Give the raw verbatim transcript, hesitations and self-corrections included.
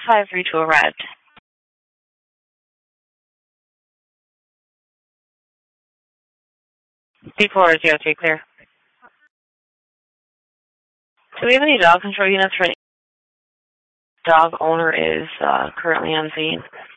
five three two arrived. D four zero three clear. Do we have any dog control units for any dog owner is uh, currently on scene?